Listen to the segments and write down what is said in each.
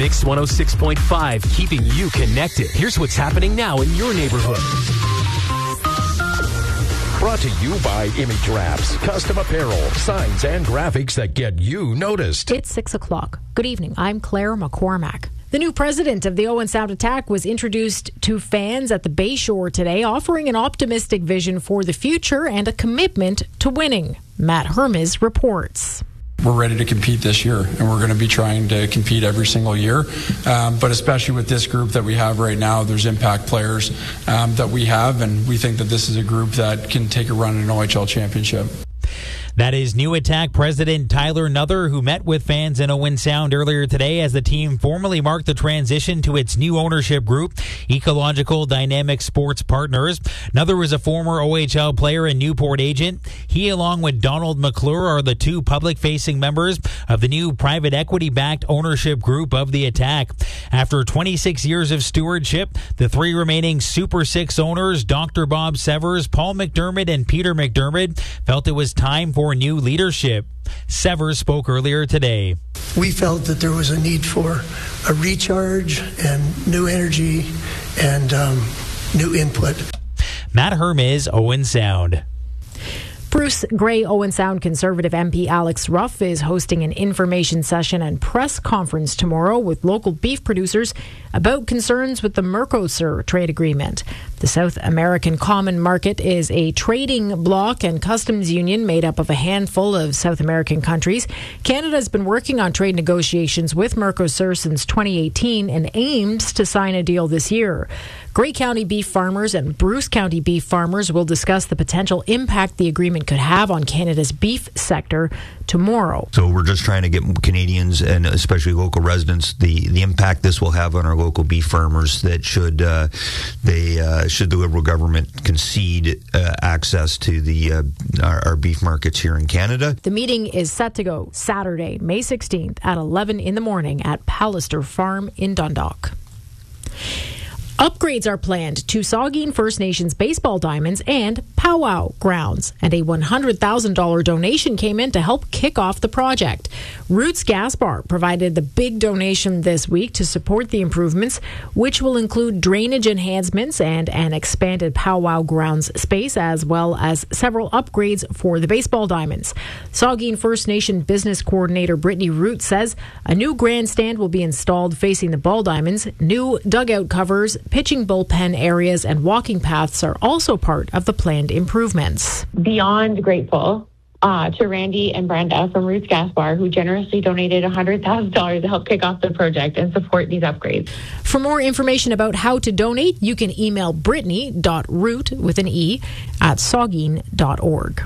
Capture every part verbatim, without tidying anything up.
Mix one oh six point five, keeping you connected. Here's what's happening now in your neighborhood. Brought to you by Image Wraps, custom apparel, signs, and graphics that get you noticed. It's six o'clock. Good evening. I'm Claire McCormack. The new president of the Owen Sound Attack was introduced to fans at the Bayshore today, offering an optimistic vision for the future and a commitment to winning. Matt Hermes reports. We're ready to compete this year, and we're going to be trying to compete every single year. Um, but especially with this group that we have right now, there's impact players um, that we have, and we think that this is a group that can take a run at an O H L championship. That is New Attack President Tyler Nuther, who met with fans in Owen Sound earlier today as the team formally marked the transition to its new ownership group, Ecological Dynamic Sports Partners. Nuther was a former O H L player and Newport agent. He, along with Donald McClure, are the two public-facing members of the new private equity-backed ownership group of the Attack. After twenty-six years of stewardship, the three remaining Super Six owners, Doctor Bob Severs, Paul McDermott, and Peter McDermott, felt it was time for new leadership. Severs spoke earlier today. We felt that there was a need for a recharge and new energy and um, new input. Matt Hermes, Owen Sound. Bruce Gray Owen Sound Conservative M P Alex Ruff is hosting an information session and press conference tomorrow with local beef producers about concerns with the Mercosur trade agreement. The South American Common Market is a trading bloc and customs union made up of a handful of South American countries. Canada has been working on trade negotiations with Mercosur since twenty eighteen and aims to sign a deal this year. Grey County beef farmers and Bruce County beef farmers will discuss the potential impact the agreement could have on Canada's beef sector tomorrow. So we're just trying to get Canadians and especially local residents the, the impact this will have on our local beef farmers. That should uh, they uh, should the Liberal government concede uh, access to the uh, our, our beef markets here in Canada. The meeting is set to go Saturday, May sixteenth at eleven in the morning at Pallister Farm in Dundalk. Upgrades are planned to Saugeen First Nations baseball diamonds and powwow grounds, and a one hundred thousand dollars donation came in to help kick off the project. Roots Gas Bar provided the big donation this week to support the improvements, which will include drainage enhancements and an expanded powwow grounds space, as well as several upgrades for the baseball diamonds. Saugeen First Nation Business Coordinator Brittany Root says a new grandstand will be installed facing the ball diamonds, new dugout covers, pitching bullpen areas, and walking paths are also part of the planned improvements. Beyond grateful uh, to Randy and Brenda from Roots Gas Bar, who generously donated one hundred thousand dollars to help kick off the project and support these upgrades. For more information about how to donate, you can email brittany dot root with an E at saugeen dot org.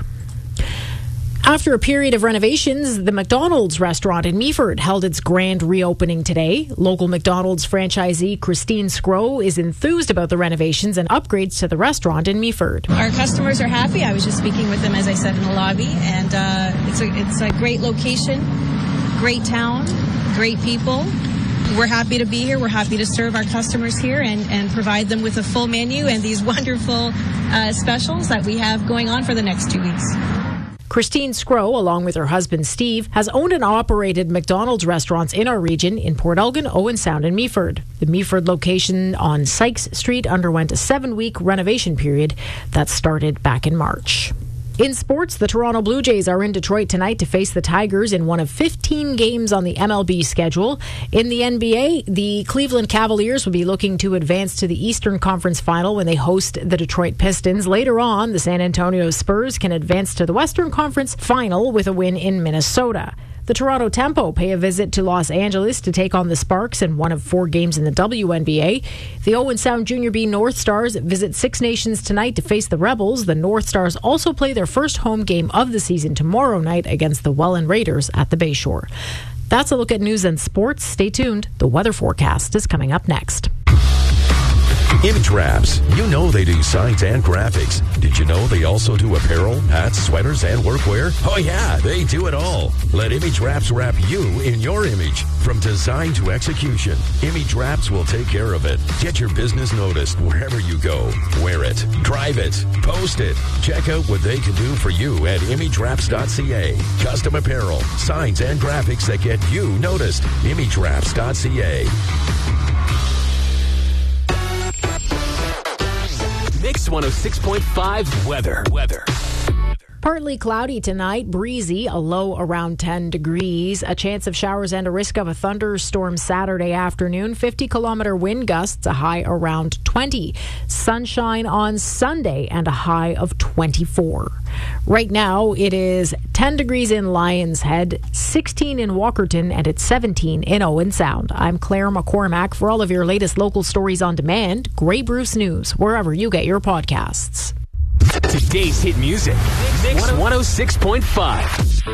After a period of renovations, the McDonald's restaurant in Meaford held its grand reopening today. Local McDonald's franchisee Christine Scrow is enthused about the renovations and upgrades to the restaurant in Meaford. Our customers are happy. I was just speaking with them, as I said, in the lobby, and uh, it's a it's a great location, great town, great people. We're happy to be here. We're happy to serve our customers here and, and provide them with a full menu and these wonderful uh, specials that we have going on for the next two weeks. Christine Scrow, along with her husband Steve, has owned and operated McDonald's restaurants in our region in Port Elgin, Owen Sound, and Meaford. The Meaford location on Sykes Street underwent a seven-week renovation period that started back in March. In sports, the Toronto Blue Jays are in Detroit tonight to face the Tigers in one of fifteen games on the M L B schedule. In the N B A, the Cleveland Cavaliers will be looking to advance to the Eastern Conference Final when they host the Detroit Pistons. Later on, the San Antonio Spurs can advance to the Western Conference Final with a win in Minnesota. The Toronto Tempo pay a visit to Los Angeles to take on the Sparks in one of four games in the W N B A. The Owen Sound Junior B North Stars visit Six Nations tonight to face the Rebels. The North Stars also play their first home game of the season tomorrow night against the Welland Raiders at the Bayshore. That's a look at news and sports. Stay tuned. The weather forecast is coming up next. Image Wraps. You know they do signs and graphics. Did you know they also do apparel, hats, sweaters, and workwear? Oh yeah, they do it all. Let Image Wraps wrap you in your image. From design to execution, Image Wraps will take care of it. Get your business noticed wherever you go. Wear it, drive it, post it. Check out what they can do for you at image wraps dot c a. Custom apparel, signs, and graphics that get you noticed. image wraps dot c a. Mix one oh six point five weather. Weather. Partly cloudy tonight, breezy, a low around ten degrees. A chance of showers and a risk of a thunderstorm Saturday afternoon. fifty kilometer wind gusts, a high around twenty. Sunshine on Sunday and a high of twenty-four. Right now, it is ten degrees in Lions Head, sixteen in Walkerton, and it's seventeen in Owen Sound. I'm Claire McCormack. For all of your latest local stories on demand, Grey Bruce News, wherever you get your podcasts. Today's hit music. Mix one oh six point five.